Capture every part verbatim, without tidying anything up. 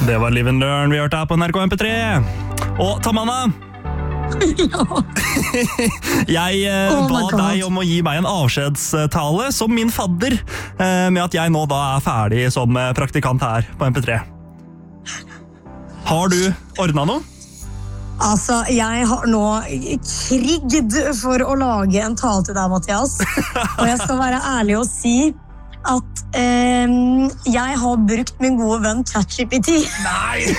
Det var Live and Learn vi hørte her på N R K M P tre. Og Tamanna, Ja. jeg eh, Oh my ba God. deg om å gi meg en avskjedstale som min fadder, eh, med at jeg nå da er ferdig som eh, praktikant her på M P tre. Har du ordnet noe? Altså, jeg har nå krigd for å lage en tale til deg, Mathias. Og jeg skal være ærlig og si at eh, jeg har brukt min gode venn ChatGPT. Nei!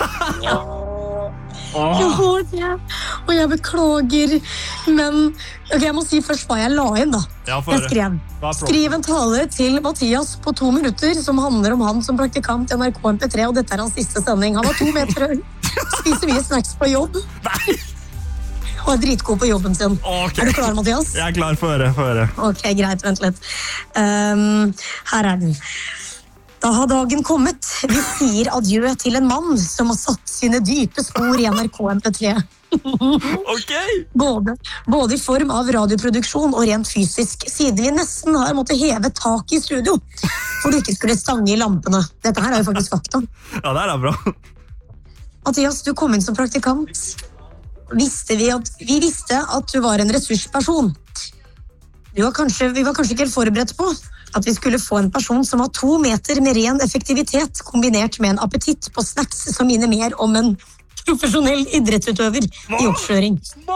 Jeg har det, og jeg beklager, men ok, jeg må si først hva jeg la inn da. Ja, for Jeg skrev, skriv en tale til Mathias på to minutter som handler om han som praktikant i N R K M P tre, og dette er hans siste sending. Han var to meter høy, spiser mye snacks på jobb, Nei! og er dritgod på jobben sin. Ok. Er du klar, Mathias? Jeg er klar for å høre, for å høre. Ok, greit, vent litt. Um, her er den. Da har dagen kommet. Vi sier adjø til en mann som har satt sine dype spor i N R K M P tre. Ok! Både, både i form av radioproduksjon og rent fysisk, siden vi nesten har måttet heve tak i studio, for du ikke skulle stange i lampene. Dette her er jo faktisk fakta. Ja, det er bra. Mathias, du kom inn som praktikant. Visste vi, at, vi visste at du var en ressursperson. Du var kanskje, vi var kanskje ikke helt forberedt på at vi skulle få en person som var to meter med ren effektivitet, kombinert med en appetitt på snacks som minner mer om en profesjonell idrettsutøver i oppkjøring.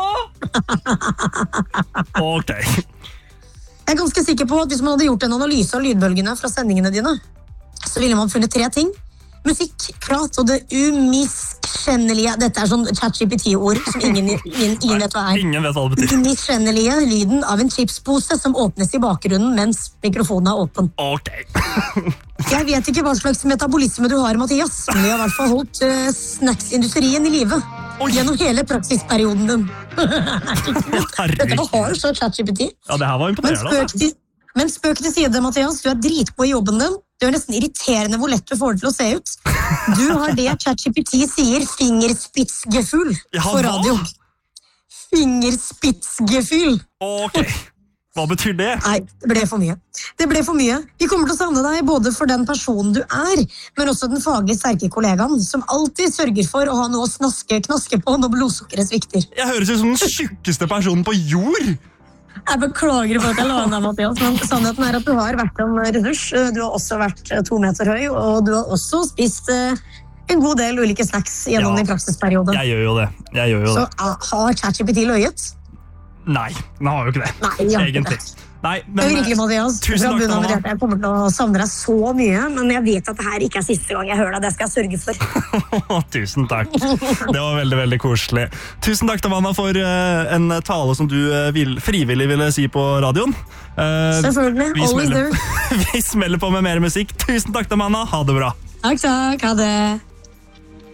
Ok. Jeg er ganske sikker på at hvis man hadde gjort en analyse av lydbølgene fra sendingene dine, så ville man funnet tre ting. Musikk, prat og det umiskjennelige. Dette er sånn ChatGPT-ord som ingen, ingen, ingen vet hva er. Ingen vet hva det betyr. Umiskjennelige lyden av en chipspose som åpnes i bakgrunnen mens mikrofonen er åpen. Ok. Jeg vet ikke hva slags metabolisme du har, Mathias, men vi har i hvert fall holdt uh, snacksindustrien i live. Gjennom hele praksisperioden din. Dette var hardt, så ChatGPT. Ja, det her var Men imponerende. spøk til, men spøk til side, Mathias. Du er dritgod i jobben din. Du er nesten irriterende hvor lett du får det til å se ut. Du har det ChatGPT sier fingerspitzgefühl Ja, på hva? radio. Fingerspitzgefühl. Ok. Hva betyr det? Nei, det ble for mye. Det ble for mye. Vi kommer til å savne deg både for den personen du er, men også den faglig sterke kollegaen, som alltid sørger for å ha noe å snaske, knaske på når blodsukkeret svikter. Jeg høres ut som den tjukkeste personen på jord. Jeg beklager for at jeg la inn deg, Mathias, men sannheten er at du har vært en ressurs. Du har også vært to meter høy, og du har også spist eh, en god del ulike snacks gjennom Ja. din praksisperiode. Jeg gjør jo det. Jeg gjør jo Så det. ah, har ChatGPT løyet? Nei, den har jo ikke det. Nei, ja. Egentlig. Nei, Det er virkelig, Mathias. tusen Fra takk, bunnen av mitt Anna. hjerte. Jeg kommer til å savne deg så mye, men jeg vet at det her ikke er siste gang jeg hører deg. Det skal jeg sørge for. Tusen takk. Det var veldig, veldig koselig. Tusen takk, Tamanna, for uh, en tale som du uh, vil, frivillig ville si på radioen. Uh, Selvfølgelig. vi Always smeller, there. vi smeller på med mer musikk. Tusen takk, Tamanna. Ha det bra. Takk, takk. Ha det.